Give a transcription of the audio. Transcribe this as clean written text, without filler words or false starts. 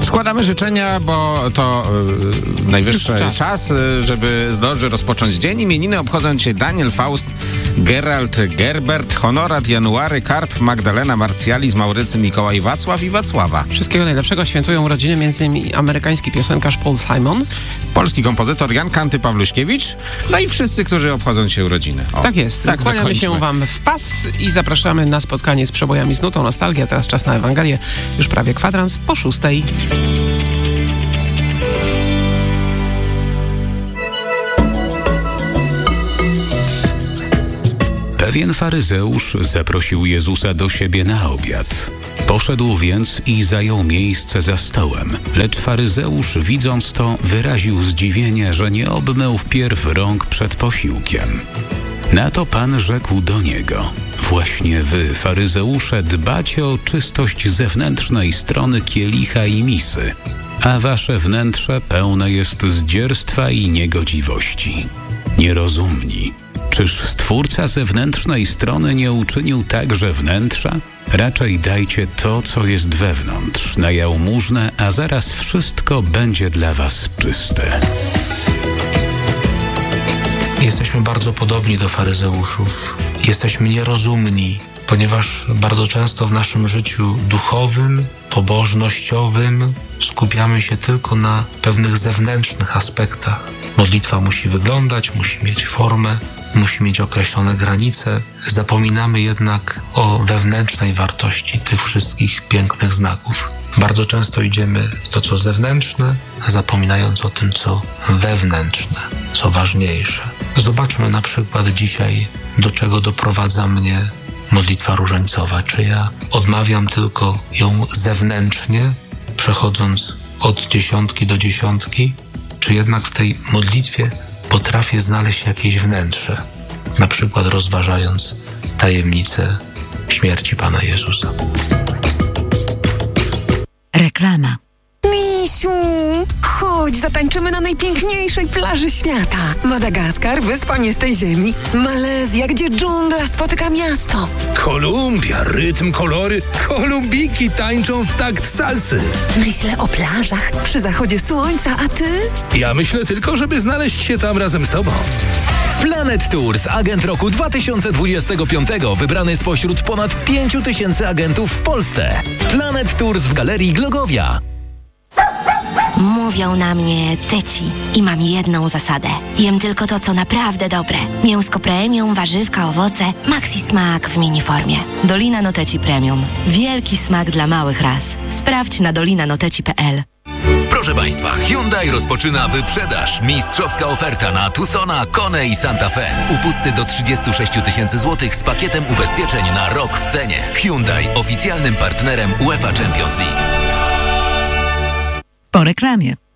Składamy życzenia, bo to najwyższy czas, żeby dobrze rozpocząć dzień. Imieniny obchodzą dzisiaj Daniel, Faust, Gerald, Gerbert, Honorat, January, Karp, Magdalena, Marcjalis, Maurycy, Mikołaj, Wacław i Wacława. Wszystkiego najlepszego świętują urodziny m.in. amerykański piosenkarz Paul Simon, polski kompozytor Jan Kanty Pawluśkiewicz, no i wszyscy, którzy obchodzą dzisiaj urodziny. Tak jest. Tak, kłaniamy się wam w pas i zapraszamy na spotkanie z przebojami z nutą nostalgia. Teraz czas na Ewangelię. Już prawie kwadrans po 6. Pewien faryzeusz zaprosił Jezusa do siebie na obiad. Poszedł więc i zajął miejsce za stołem. Lecz faryzeusz, widząc to, wyraził zdziwienie, że nie obmył wpierw rąk przed posiłkiem. Na to Pan rzekł do niego: właśnie wy, faryzeusze, dbacie o czystość zewnętrznej strony kielicha i misy, a wasze wnętrze pełne jest zdzierstwa i niegodziwości. Nierozumni. Czyż Stwórca zewnętrznej strony nie uczynił także wnętrza? Raczej dajcie to, co jest wewnątrz, na jałmużnę, a zaraz wszystko będzie dla was czyste. Jesteśmy bardzo podobni do faryzeuszów. Jesteśmy nierozumni, ponieważ bardzo często w naszym życiu duchowym, pobożnościowym skupiamy się tylko na pewnych zewnętrznych aspektach. Modlitwa musi wyglądać, musi mieć formę, musi mieć określone granice. Zapominamy jednak o wewnętrznej wartości tych wszystkich pięknych znaków. Bardzo często idziemy w to, co zewnętrzne, zapominając o tym, co wewnętrzne, co ważniejsze. Zobaczmy na przykład dzisiaj, do czego doprowadza mnie modlitwa różańcowa. Czy ja odmawiam tylko ją zewnętrznie, przechodząc od dziesiątki do dziesiątki, czy jednak w tej modlitwie potrafię znaleźć jakieś wnętrze, na przykład rozważając tajemnicę śmierci Pana Jezusa. Reklama. Misiu, chodź, zatańczymy na najpiękniejszej plaży świata. Madagaskar, wyspa nie z tej ziemi. Malezja, gdzie dżungla spotyka miasto. Kolumbia, rytm, kolory, kolumbiki tańczą w takt salsy. Myślę o plażach przy zachodzie słońca, a ty? Ja myślę tylko, żeby znaleźć się tam razem z tobą. Planet Tours, agent roku 2025, wybrany spośród ponad 5000 agentów w Polsce. Planet Tours w Galerii Glogowia. Mówią na mnie Teci i mam jedną zasadę. Jem tylko to, co naprawdę dobre. Mięsko premium, warzywka, owoce, maxi smak w miniformie. Dolina Noteci Premium. Wielki smak dla małych ras. Sprawdź na dolinanoteci.pl. Proszę Państwa, Hyundai rozpoczyna wyprzedaż. Mistrzowska oferta na Tucsona, Kone i Santa Fe. Upusty do 36 000 złotych z pakietem ubezpieczeń na rok w cenie. Hyundai, oficjalnym partnerem UEFA Champions League. Po reklamie.